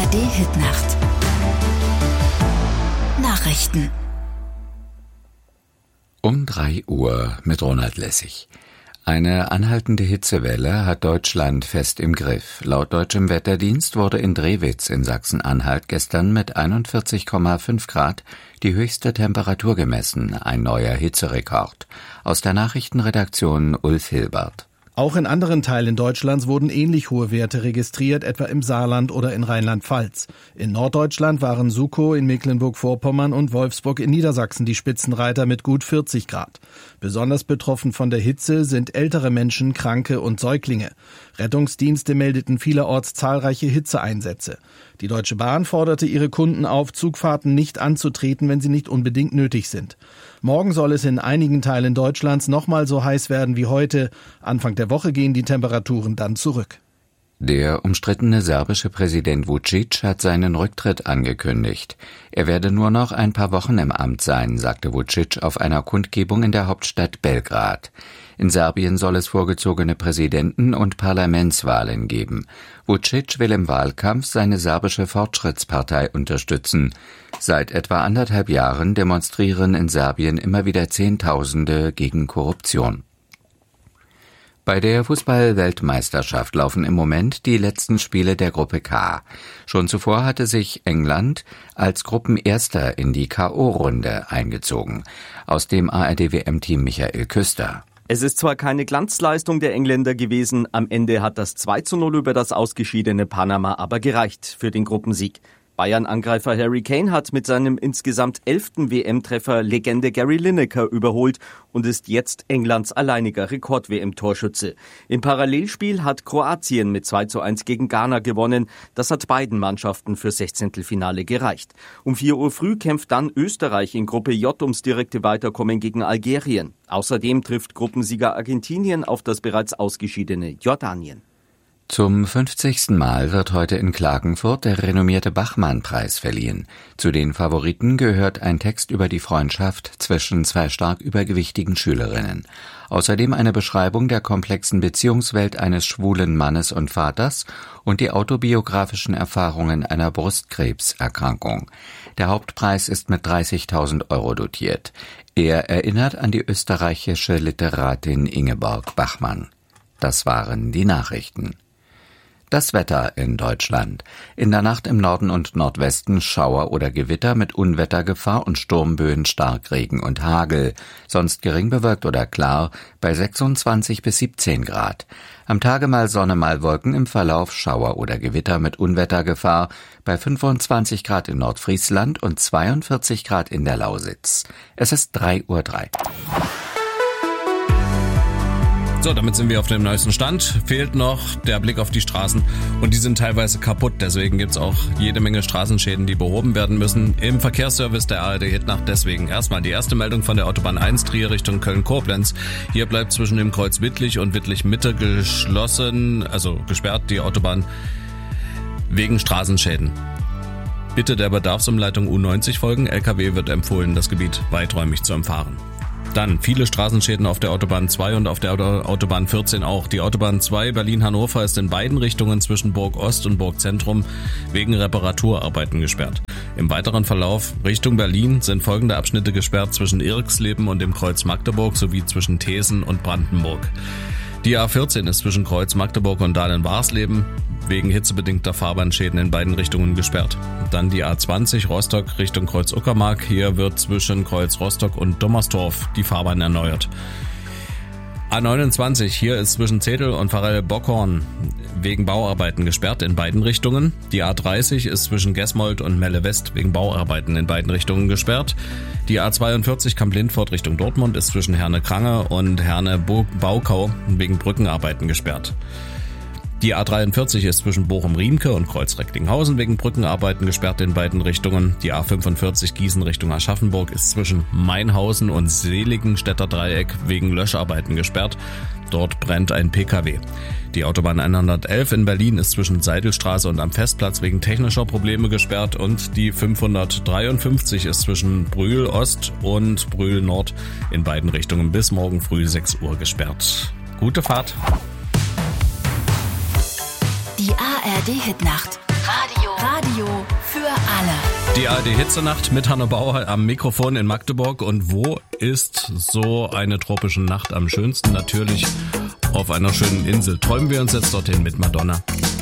ARD-Hitnacht. Nachrichten. Um 3 Uhr mit Ronald Lessig. Eine anhaltende Hitzewelle hat Deutschland fest im Griff. Laut deutschem Wetterdienst wurde in Drewitz in Sachsen-Anhalt gestern mit 41,5 Grad die höchste Temperatur gemessen, ein neuer Hitzerekord. Aus der Nachrichtenredaktion Ulf Hilbert. Auch in anderen Teilen Deutschlands wurden ähnlich hohe Werte registriert, etwa im Saarland oder in Rheinland-Pfalz. In Norddeutschland waren Sukow in Mecklenburg-Vorpommern und Wolfsburg in Niedersachsen die Spitzenreiter mit gut 40 Grad. Besonders betroffen von der Hitze sind ältere Menschen, Kranke und Säuglinge. Rettungsdienste meldeten vielerorts zahlreiche Hitzeeinsätze. Die Deutsche Bahn forderte ihre Kunden auf, Zugfahrten nicht anzutreten, wenn sie nicht unbedingt nötig sind. Morgen soll es in einigen Teilen Deutschlands nochmal so heiß werden wie heute. Anfang der Woche gehen die Temperaturen dann zurück. Der umstrittene serbische Präsident Vučić hat seinen Rücktritt angekündigt. Er werde nur noch ein paar Wochen im Amt sein, sagte Vučić auf einer Kundgebung in der Hauptstadt Belgrad. In Serbien soll es vorgezogene Präsidenten- und Parlamentswahlen geben. Vučić will im Wahlkampf seine serbische Fortschrittspartei unterstützen. Seit etwa 1,5 Jahren demonstrieren in Serbien immer wieder Zehntausende gegen Korruption. Bei der Fußball-Weltmeisterschaft laufen im Moment die letzten Spiele der Gruppe K. Schon zuvor hatte sich England als Gruppenerster in die K.O.-Runde eingezogen. Aus dem ARD-WM-Team Michael Küster. Es ist zwar keine Glanzleistung der Engländer gewesen, am Ende hat das 2:0 über das ausgeschiedene Panama aber gereicht für den Gruppensieg. Bayern-Angreifer Harry Kane hat mit seinem insgesamt 11. WM-Treffer Legende Gary Lineker überholt und ist jetzt Englands alleiniger Rekord-WM-Torschütze. Im Parallelspiel hat Kroatien mit 2:1 gegen Ghana gewonnen. Das hat beiden Mannschaften für 16. gereicht. Um 4 Uhr früh kämpft dann Österreich in Gruppe J ums direkte Weiterkommen gegen Algerien. Außerdem trifft Gruppensieger Argentinien auf das bereits ausgeschiedene Jordanien. Zum 50. Mal wird heute in Klagenfurt der renommierte Bachmann-Preis verliehen. Zu den Favoriten gehört ein Text über die Freundschaft zwischen 2 stark übergewichtigen Schülerinnen. Außerdem eine Beschreibung der komplexen Beziehungswelt eines schwulen Mannes und Vaters und die autobiografischen Erfahrungen einer Brustkrebserkrankung. Der Hauptpreis ist mit 30.000 € dotiert. Er erinnert an die österreichische Literatin Ingeborg Bachmann. Das waren die Nachrichten. Das Wetter in Deutschland. In der Nacht im Norden und Nordwesten Schauer oder Gewitter mit Unwettergefahr und Sturmböen, Starkregen und Hagel. Sonst gering bewölkt oder klar bei 26 bis 17 Grad. Am Tage mal Sonne, mal Wolken, im Verlauf Schauer oder Gewitter mit Unwettergefahr bei 25 Grad in Nordfriesland und 42 Grad in der Lausitz. Es ist 3:03 Uhr. So, damit sind wir auf dem neuesten Stand. Fehlt noch der Blick auf die Straßen und die sind teilweise kaputt. Deswegen gibt's auch jede Menge Straßenschäden, die behoben werden müssen. Im Verkehrsservice der ARD-Hitnacht deswegen erstmal die erste Meldung von der Autobahn 1 Trier Richtung Köln-Koblenz. Hier bleibt zwischen dem Kreuz Wittlich und Wittlich-Mitte geschlossen, also gesperrt, die Autobahn wegen Straßenschäden. Bitte der Bedarfsumleitung U90 folgen. LKW wird empfohlen, das Gebiet weiträumig zu umfahren. Dann viele Straßenschäden auf der Autobahn 2 und auf der Autobahn 14 auch. Die Autobahn 2 Berlin-Hannover ist in beiden Richtungen zwischen Burg Ost und Burg Zentrum wegen Reparaturarbeiten gesperrt. Im weiteren Verlauf Richtung Berlin sind folgende Abschnitte gesperrt zwischen Irxleben und dem Kreuz Magdeburg sowie zwischen Thesen und Brandenburg. Die A14 ist zwischen Kreuz Magdeburg und Dahlen-Warsleben wegen hitzebedingter Fahrbahnschäden in beiden Richtungen gesperrt. Dann die A20 Rostock Richtung Kreuz Uckermark. Hier wird zwischen Kreuz Rostock und Dommerstorf die Fahrbahn erneuert. A29, hier ist zwischen Zedel und Pfarrell-Bockhorn wegen Bauarbeiten gesperrt in beiden Richtungen. Die A30 ist zwischen Gesmold und Melle West wegen Bauarbeiten in beiden Richtungen gesperrt. Die A42 Kamp-Lindfort Richtung Dortmund ist zwischen Herne-Krange und Herne-Baukau wegen Brückenarbeiten gesperrt. Die A43 ist zwischen Bochum-Riemke und Kreuz-Recklinghausen wegen Brückenarbeiten gesperrt in beiden Richtungen. Die A45 Gießen Richtung Aschaffenburg ist zwischen Mainhausen und Seligenstädter Dreieck wegen Löscharbeiten gesperrt. Dort brennt ein PKW. Die Autobahn 111 in Berlin ist zwischen Seidelstraße und am Festplatz wegen technischer Probleme gesperrt und die 553 ist zwischen Brühl Ost und Brühl Nord in beiden Richtungen bis morgen früh 6 Uhr gesperrt. Gute Fahrt! Die ARD-Hitnacht. Radio für alle. Die ARD-Hitzenacht mit Hanno Bauer am Mikrofon in Magdeburg. Und wo ist so eine tropische Nacht am schönsten? Natürlich auf einer schönen Insel. Träumen wir uns jetzt dorthin mit Madonna.